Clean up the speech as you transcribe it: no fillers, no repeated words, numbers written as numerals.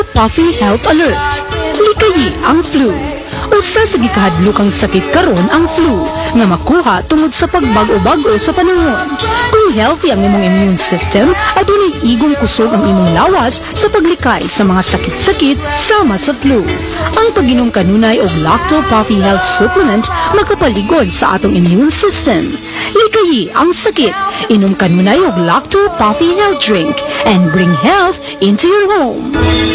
Puffy Health Alert. Likayi ang flu. Usa sa gikahadlokang sakit karon ang flu nga makuha tungod sa pagbago-bago sa panahon. Kung healthy ang imong immune system, adunay igong kusog ang imong lawas sa paglikay sa mga sakit-sakit sama sa flu. Ang pag-inom kanunay og Lacto Puffy Health Supplement magkapaligod sa atong immune system. Likayi ang sakit. Inom kanunay og Lacto Puffy Health Drink and bring health into your home.